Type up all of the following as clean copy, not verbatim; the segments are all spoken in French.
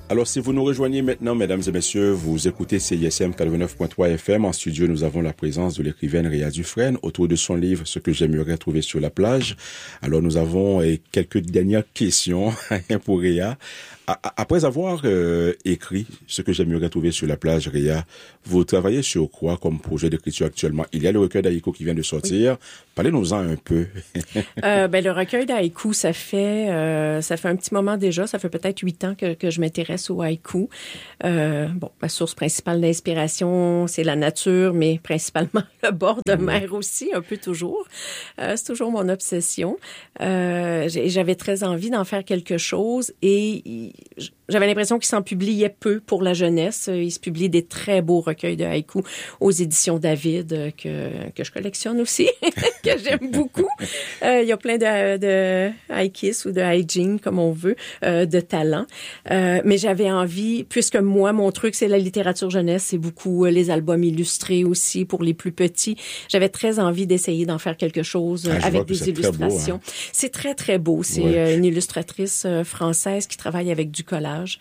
Alors, si vous nous rejoignez maintenant, mesdames et messieurs, vous écoutez CISM 89.3 FM. En studio, nous avons la présence de l'écrivaine Réa Dufresne autour de son livre « Ce que j'aimerais trouver sur la plage ». Alors, nous avons quelques dernières questions pour Réa. Après avoir écrit « Ce que j'aimerais trouver sur la plage », Réa, vous travaillez sur quoi comme projet d'écriture actuellement? Il y a le recueil d'haïkus qui vient de sortir. Oui. Parlez-nous-en un peu. Le recueil d'haïkus, ça fait un petit moment déjà. Ça fait peut-être 8 ans que je m'intéresse au haïku. Ma source principale d'inspiration, c'est la nature, mais principalement le bord de mer aussi, un peu toujours. C'est toujours mon obsession. J'avais très envie d'en faire quelque chose et j'avais l'impression qu'il s'en publiait peu pour la jeunesse. Il se publie des très beaux recueils de haïkus aux éditions David que je collectionne aussi, que j'aime beaucoup. Il y a plein de haïkis ou de haïjin, comme on veut, de talent. Mais j'avais envie, puisque moi, mon truc, c'est la littérature jeunesse, c'est beaucoup les albums illustrés aussi pour les plus petits. J'avais très envie d'essayer d'en faire quelque chose avec des illustrations. Beau, hein? C'est très, très beau. C'est une illustratrice française qui travaille avec du collage.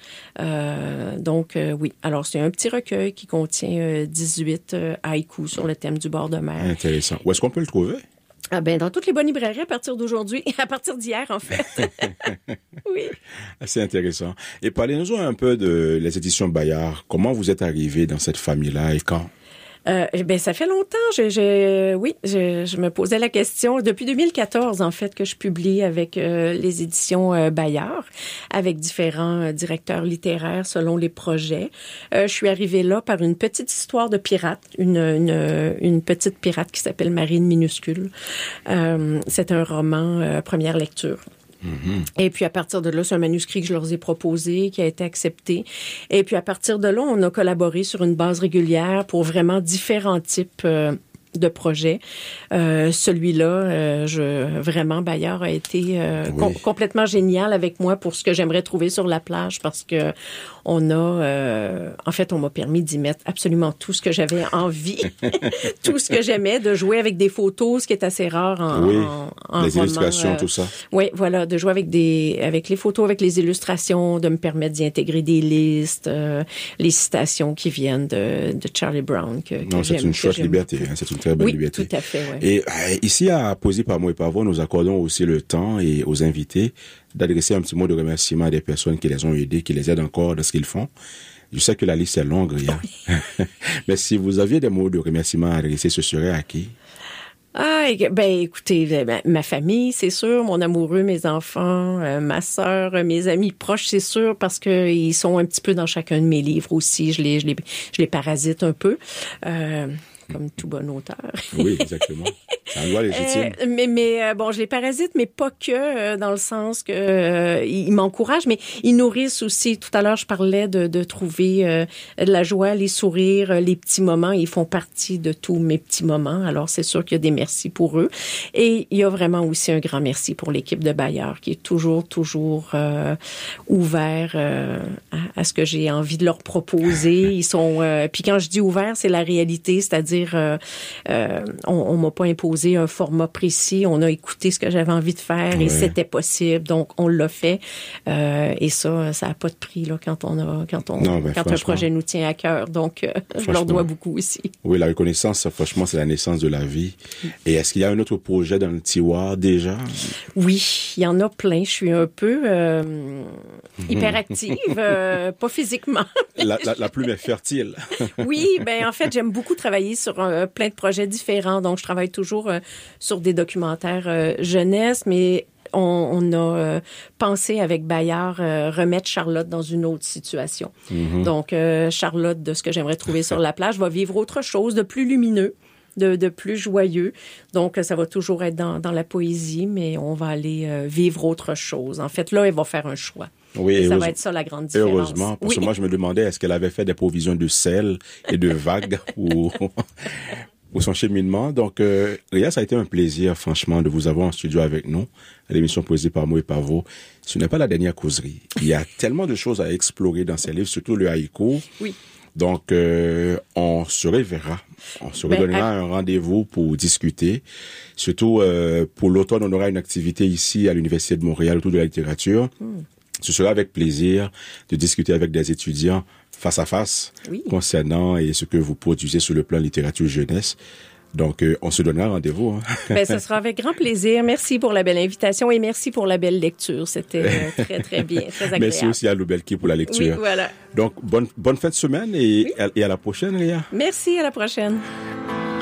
Oui. Alors, c'est un petit recueil qui contient 18 haïkus sur le thème du bord de mer. Intéressant. Où est-ce qu'on peut le trouver? Dans toutes les bonnes librairies à partir d'aujourd'hui, à partir d'hier, en fait. Oui. C'est intéressant. Et parlez-nous un peu de les éditions Bayard. Comment vous êtes arrivé dans cette famille-là et quand? Ça fait longtemps. Je me posais la question. Depuis 2014, en fait, que je publie avec les éditions Bayard, avec différents directeurs littéraires selon les projets. Je suis arrivée là par une petite histoire de pirate, une petite pirate qui s'appelle Marine Minuscule. C'est un roman première lecture. Et puis, à partir de là, c'est un manuscrit que je leur ai proposé, qui a été accepté. Et puis, à partir de là, on a collaboré sur une base régulière pour vraiment différents types de projets. Celui-là, vraiment, Bayard a été complètement génial avec moi pour ce que j'aimerais trouver sur la plage parce que on m'a permis d'y mettre absolument tout ce que j'avais envie, tout ce que j'aimais, de jouer avec des photos, ce qui est assez rare en les illustrations, tout ça. Oui, voilà, de jouer avec les photos, avec les illustrations, de me permettre d'y intégrer des listes, les citations qui viennent de Charlie Brown c'est une chouette liberté, c'est une très belle liberté. Oui, tout à fait, oui. Et ici, à Poésie par mots et par voix, nous accordons aussi le temps et aux invités d'adresser un petit mot de remerciement à des personnes qui les ont aidés, qui les aident encore dans ce qu'ils font. Je sais que la liste est longue, Réa. Oui. Mais si vous aviez des mots de remerciement à adresser, ce serait à qui? Écoutez, ma famille, c'est sûr, mon amoureux, mes enfants, ma sœur, mes amis proches, c'est sûr, parce que ils sont un petit peu dans chacun de mes livres aussi. Je les parasite un peu. Comme tout bon auteur. Oui, exactement. C'est un droit légitime. Je les parasite, mais pas que dans le sens que ils m'encouragent, mais ils nourrissent aussi. Tout à l'heure, je parlais de trouver de la joie, les sourires, les petits moments. Ils font partie de tous mes petits moments. Alors, c'est sûr qu'il y a des merci pour eux. Et il y a vraiment aussi un grand merci pour l'équipe de Bayard qui est toujours ouvert à ce que j'ai envie de leur proposer. Ils sont... puis quand je dis ouvert, c'est la réalité, c'est-à-dire on m'a pas imposé un format précis, on a écouté ce que j'avais envie de faire et c'était possible, donc on l'a fait. Et ça a pas de prix là quand un projet nous tient à cœur. Donc je leur dois beaucoup aussi. Oui, la reconnaissance, franchement, c'est la naissance de la vie. Et est-ce qu'il y a un autre projet dans le tiroir déjà? Oui, il y en a plein. Je suis un peu hyperactive, pas physiquement. la plume est fertile. Oui, en fait, j'aime beaucoup travailler sur plein de projets différents. Donc, je travaille toujours sur des documentaires jeunesse, mais on a pensé avec Bayard remettre Charlotte dans une autre situation. Donc, Charlotte, de ce que j'aimerais trouver sur la plage, va vivre autre chose de plus lumineux, de plus joyeux. Donc, ça va toujours être dans la poésie, mais on va aller vivre autre chose. En fait, là, elle va faire un choix. Oui, ça va être ça la grande différence. Heureusement, parce que moi, je me demandais, est-ce qu'elle avait fait des provisions de sel et de vagues pour son cheminement. Donc, Réa, ça a été un plaisir, franchement, de vous avoir en studio avec nous, à l'émission Poésie par mots et par voix. Ce n'est pas la dernière causerie. Il y a tellement de choses à explorer dans ces livres, surtout le haïku. Oui. Donc, on se reverra. On se redonnera un rendez-vous pour discuter. Surtout, pour l'automne, on aura une activité ici à l'Université de Montréal autour de la littérature. ce sera avec plaisir de discuter avec des étudiants face à face concernant ce que vous produisez sur le plan littérature jeunesse. Donc, on se donnera rendez-vous. Ben, ce sera avec grand plaisir. Merci pour la belle invitation et merci pour la belle lecture. C'était très, très bien, très agréable. Merci aussi à Loubelki pour la lecture. Oui, voilà. Donc, bonne fin de semaine et à la prochaine, Léa. Merci, à la prochaine.